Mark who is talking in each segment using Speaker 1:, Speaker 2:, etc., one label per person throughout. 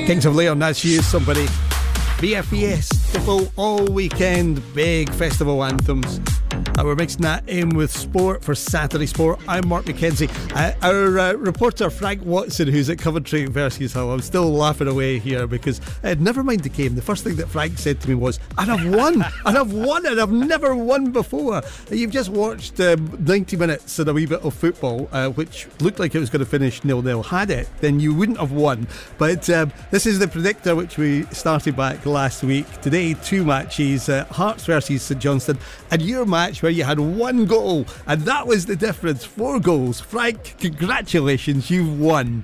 Speaker 1: Kings of Leon, that's You, Somebody. BFES, Festival all weekend, big festival anthems. We're mixing that in with sport for Saturday Sport. I'm Mark McKenzie. Our reporter Frank Watson, who's at Coventry versus Hull, I'm still laughing away here because never mind the game. The first thing that Frank said to me was, and I've won, and I've never won before. You've just watched 90 minutes and a wee bit of football, which looked like it was going to finish 0-0. Had it, then you wouldn't have won. But this is the predictor which we started back last week. Today, two matches, Hearts versus St Johnstone, and your match where you had one goal, and that was the difference. 4 goals. Frank, congratulations, you've won.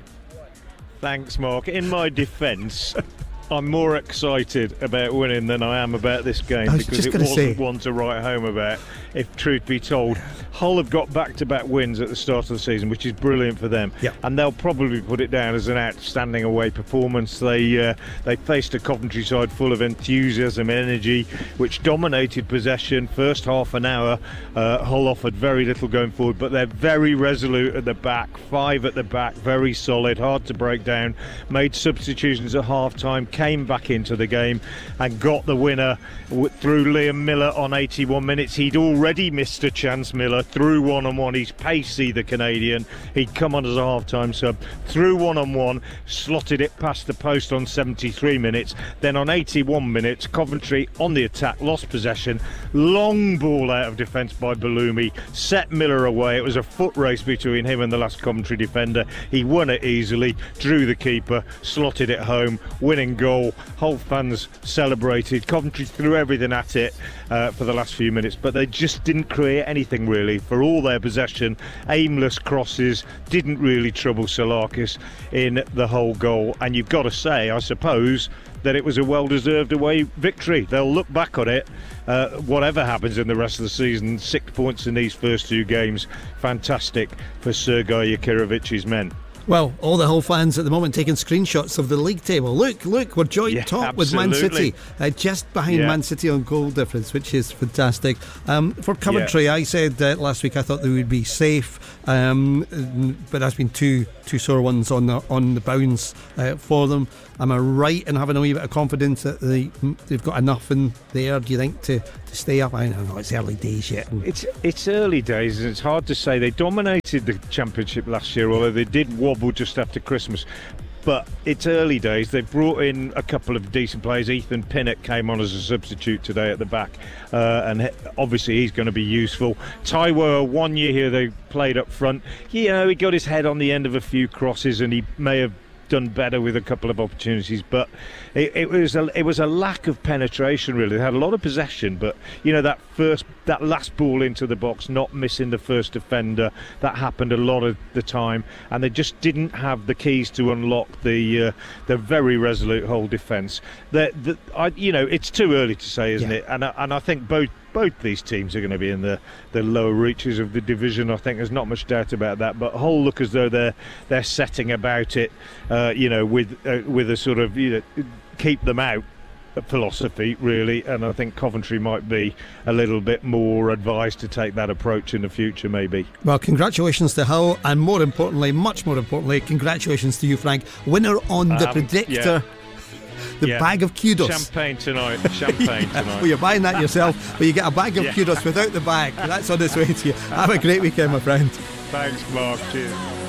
Speaker 2: Thanks, Mark. In my defence, I'm more excited about winning than I am about this game because it wasn't one to write home about, if truth be told. Hull have got back-to-back wins at the start of the season, which is brilliant for them.
Speaker 1: Yep.
Speaker 2: And they'll probably put it down as an outstanding away performance. They faced a Coventry side full of enthusiasm, energy, which dominated possession. First half an hour, Hull offered very little going forward, but they're very resolute at the back. 5 at the back, very solid, hard to break down. Made substitutions at half-time, came back into the game and got the winner through Liam Miller on 81 minutes. He'd already missed a chance, Miller, through one-on-one. He's pacey, the Canadian. He'd come on as a half-time sub, through one-on-one, slotted it past the post on 73 minutes. Then on 81 minutes, Coventry on the attack, lost possession. Long ball out of defence by Balumi, set Miller away. It was a foot race between him and the last Coventry defender. He won it easily, drew the keeper, slotted it home, winning goal. Hull fans celebrated. Coventry threw everything at it for the last few minutes, but they just didn't create anything really. For all their possession, aimless crosses, didn't really trouble Salakis in the whole goal. And you've got to say, I suppose, that it was a well-deserved away victory. They'll look back on it, whatever happens in the rest of the season. 6 points in these first 2 games. Fantastic for Sergei Yakirovic's men.
Speaker 1: Well, all the Hull fans at the moment taking screenshots of the league table. Look, we're joint top with Man City, just behind Man City on goal difference, which is fantastic. For Coventry, I said last week I thought they would be safe, but there's been two sore ones on the bounce for them. Am I right in having a wee bit of confidence that they've got enough in there, do you think, to stay up? I don't know, it's early days yet.
Speaker 2: It's early days, and it's hard to say. They dominated the Championship last year, although they did wobble just after Christmas. But it's early days. They've brought in a couple of decent players. Ethan Pinnock came on as a substitute today at the back, and obviously he's going to be useful. Taiwo, 1 year here, they played up front. He got his head on the end of a few crosses, and he may have done better with a couple of opportunities, but it was a lack of penetration really. They had a lot of possession, but that last ball into the box, not missing the first defender, that happened a lot of the time, and they just didn't have the keys to unlock the very resolute Hull defence. It's too early to say, isn't it? And I think both these teams are going to be in the lower reaches of the division. I think there's not much doubt about that. But Hull look as though they're setting about it, with a sort of keep them out philosophy, really. And I think Coventry might be a little bit more advised to take that approach in the future, maybe.
Speaker 1: Well, congratulations to Hull, and much more importantly, congratulations to you, Frank, winner on the predictor. The bag of kudos.
Speaker 2: Champagne tonight.
Speaker 1: Well, you're buying that yourself, but you get a bag of kudos without the bag. That's on its way to you. Have a great weekend, my friend.
Speaker 2: Thanks, Mark. Cheers.